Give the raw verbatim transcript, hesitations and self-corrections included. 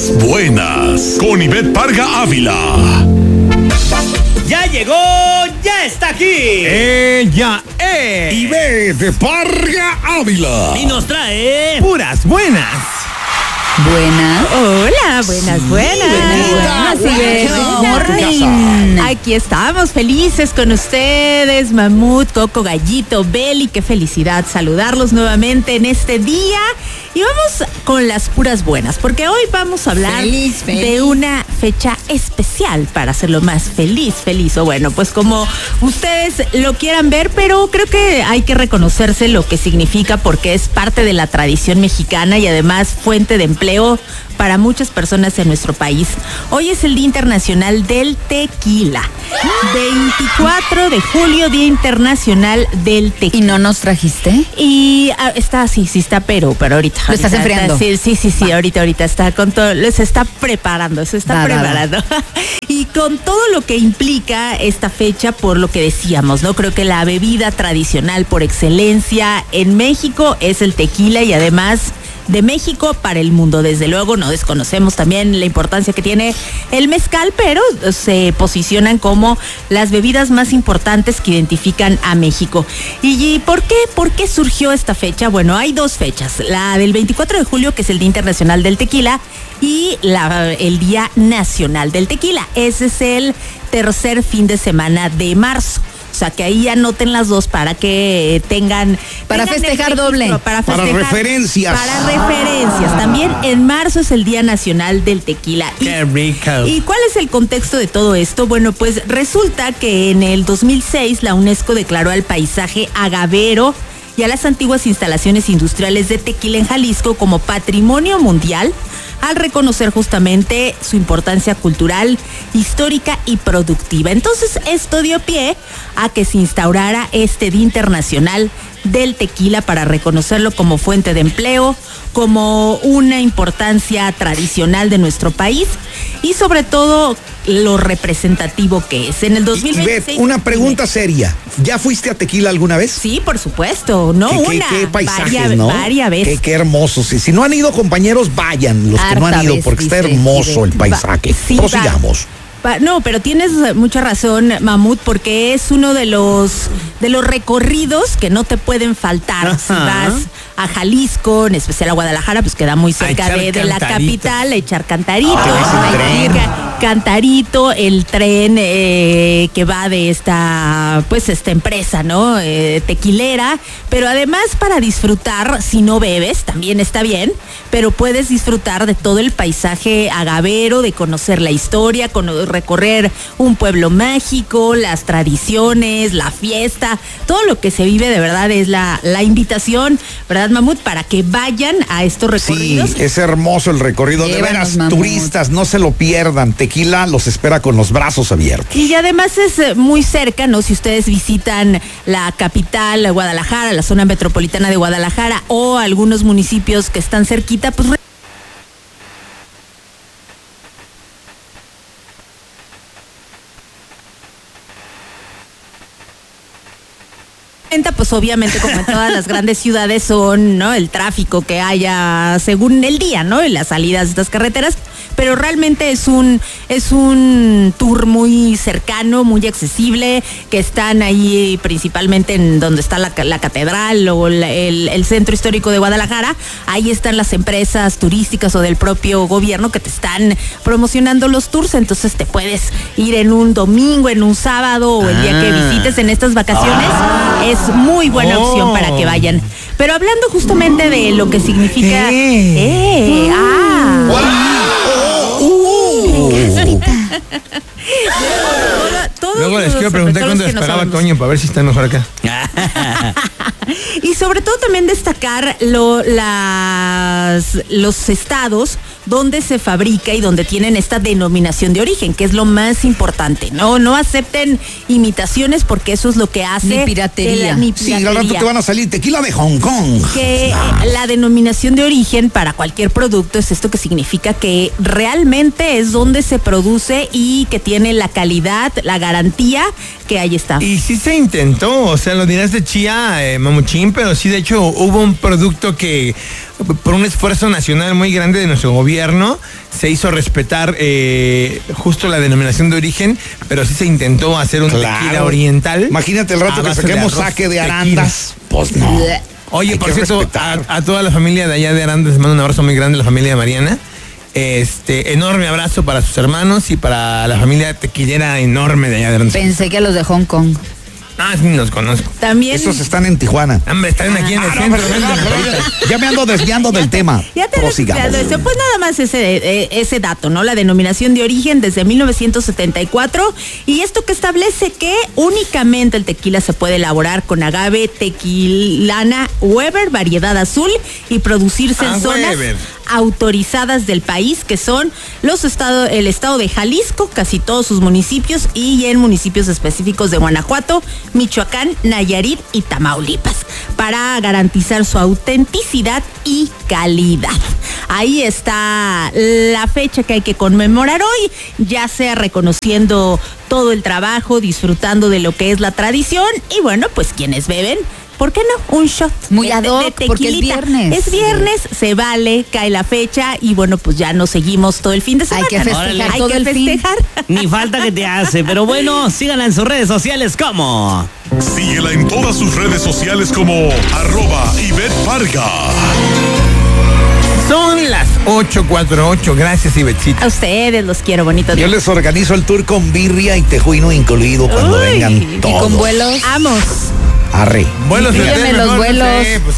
Puras buenas. Con Ivette Parga Ávila. ¡Ya llegó! ¡Ya está aquí! ¡Ella es! Ivette Parga Ávila. Y nos trae... Puras buenas. Buenas. Hola, buenas, buenas. Buenas, Ivette. Morning. Aquí estamos, felices con ustedes, Mamut, Coco, Gallito, Beli. Qué felicidad saludarlos nuevamente en este día. Y vamos con las puras buenas, porque hoy vamos a hablar feliz, feliz. de una fecha especial para hacerlo más feliz, feliz. O bueno, pues como ustedes lo quieran ver, pero creo que hay que reconocerse lo que significa porque es parte de la tradición mexicana y además fuente de empleo para muchas personas en nuestro país. Hoy es el Día Internacional del Tequila. veinticuatro de julio, Día Internacional del Tequila. ¿Y no nos trajiste? Y ah, está, sí, sí está, pero, pero ahorita. ¿Lo estás ahorita, enfriando? Sí, sí, sí, sí, ahorita, ahorita está con todo, se está preparando, se está Da, da, da. preparando. Y con todo lo que implica esta fecha, por lo que decíamos, ¿no? Creo que la bebida tradicional por excelencia en México es el tequila y además de México para el mundo. Desde luego no desconocemos también la importancia que tiene el mezcal, pero se posicionan como las bebidas más importantes que identifican a México. ¿Y por qué? ¿Por qué surgió esta fecha? Bueno, hay dos fechas. La del veinticuatro de julio, que es el Día Internacional del Tequila, y la, el Día Nacional del Tequila. Ese es el tercer fin de semana de marzo. O sea, que ahí anoten las dos para que tengan... Para tengan festejar el registro, doble. Para, Para festejar, referencias. Para referencias. También en marzo es el Día Nacional del Tequila. Y, ¡Qué rico! ¿Y cuál es el contexto de todo esto? Bueno, pues resulta que en el dos mil seis la UNESCO declaró al paisaje agavero y a las antiguas instalaciones industriales de tequila en Jalisco como patrimonio mundial, al reconocer justamente su importancia cultural, histórica y productiva. Entonces, esto dio pie a que se instaurara este Día Internacional del Tequila para reconocerlo como fuente de empleo, como una importancia tradicional de nuestro país y sobre todo lo representativo que es. En el dos mil veintiséis... Ivette, una pregunta seria. ¿Ya fuiste a Tequila alguna vez? Sí, por supuesto, no ¿Qué, una, qué, qué paisajes, varias, ¿no? varias veces. Qué, qué hermoso. Sí. Si no han ido, compañeros, vayan. Los que no Harta han ido, vez, porque está dice hermoso Ivette. el paisaje. Va, sí, Prosigamos. Va. No, pero tienes mucha razón, Mamut, porque es uno de los de los recorridos que no te pueden faltar. Ajá. Si vas a Jalisco, en especial a Guadalajara, pues queda muy cerca echar de, de la cantarito. capital, a echar cantarito. Ah, el Hay tren. ca- Cantarito, el tren eh, que va de esta, pues esta empresa, ¿no? Eh, tequilera, pero además para disfrutar, si no bebes, también está bien, pero puedes disfrutar de todo el paisaje agavero, de conocer la historia, cono- recorrer un pueblo mágico, las tradiciones, la fiesta, todo lo que se vive de verdad es la, la invitación, ¿verdad, Mamut? Para que vayan a estos Sí, recorridos. es hermoso el recorrido. De Llévanos, veras, mamut. turistas, no se lo pierdan. Tequila los espera con los brazos abiertos. Y además es eh, muy cerca, ¿no? Si ustedes visitan la capital, Guadalajara, la zona metropolitana de Guadalajara o algunos municipios que están cerquita, pues pues obviamente como en todas las grandes ciudades son, ¿no? El tráfico que haya según el día, ¿no? Y las salidas de estas carreteras, pero realmente es un es un tour muy cercano, muy accesible, que están ahí principalmente en donde está la, la catedral o la, el, el centro histórico de Guadalajara. Ahí están las empresas turísticas o del propio gobierno que te están promocionando los tours, entonces te puedes ir en un domingo, en un sábado o el día que Ah. visites en estas vacaciones. Es muy buena Oh. opción para que vayan. Pero hablando justamente de lo que significa... Eh. Eh, ah. Todos Luego les los quiero preguntar repertorios cuándo que nos esperaba sabemos. Toño para ver si está mejor acá. Y sobre todo también destacar lo, las, los estados donde se fabrica y donde tienen esta denominación de origen, que es lo más importante. No, no acepten imitaciones porque eso es lo que hace... Ni piratería. de la- ni Sí, al rato piratería. te van a salir tequila de Hong Kong. Que Ah. la denominación de origen para cualquier producto es esto que significa que realmente es donde se produce y que tiene la calidad, la garantía garantía que ahí está. Y sí se intentó, o sea, lo dirás de chía, eh, mamuchín, pero sí, de hecho, hubo un producto que, por un esfuerzo nacional muy grande de nuestro gobierno, se hizo respetar eh, justo la denominación de origen, pero sí se intentó hacer un Claro. tequila oriental. Imagínate el rato a que base de saquemos arroz, saque de tequila. arandas. Pues no. Oye, Hay por que cierto, a, respetar. a toda la familia de allá de Arandas, les mando un abrazo muy grande a la familia de Mariana. Este, enorme abrazo para sus hermanos y para la familia tequillera enorme de allá de Arandas. Pensé que a los de Hong Kong. Ah, sí, los conozco. También. Estos están en Tijuana. Hombre, están aquí en el Ah, no, centro. pero- venden pero- ahorita. ya me ando desviando del tema. Ya te Prosigamos. eso. Pues nada más ese, eh, ese dato, ¿no? La denominación de origen desde mil novecientos setenta y cuatro. Y esto que establece que únicamente el tequila se puede elaborar con agave tequilana Weber, variedad azul, y producirse Ah, en zonas Weber. autorizadas del país, que son los estados, el estado de Jalisco, casi todos sus municipios, y en municipios específicos de Guanajuato, Michoacán, Nayarit y Tamaulipas, para garantizar su autenticidad y calidad. Ahí está la fecha que hay que conmemorar hoy, ya sea reconociendo todo el trabajo, disfrutando de lo que es la tradición, y bueno, pues quienes beben, ¿por qué no? Un shot. Muy de- ad de- hoc, de porque es tequilita. viernes. Es viernes, se vale, cae la fecha y bueno, pues ya nos seguimos todo el fin de Hay semana. que festejar Órale. Hay todo que el fin. festejar. Ni falta que te hace, pero bueno, síganla en sus redes sociales como Síguela en todas sus redes sociales como arroba Ivette Parga. Son las ocho cuarenta y ocho. Gracias, Ivetsita. A ustedes los quiero, bonitos. Yo les organizo el tour con birria y tejuino incluido cuando Uy, vengan y todos. Y con vuelos. Vamos. Arre. Vuelos de Dígame hotel, los mejor, no vuelos. sé, pues